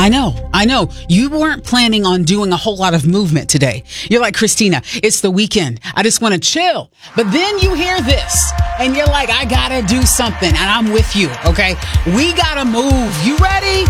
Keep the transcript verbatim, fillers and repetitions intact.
I know, I know. You weren't planning on doing a whole lot of movement today. You're like, Christina, it's the weekend. I just want to chill. But then you hear this and you're like, I gotta do something. And I'm with you, okay? We gotta move. You ready?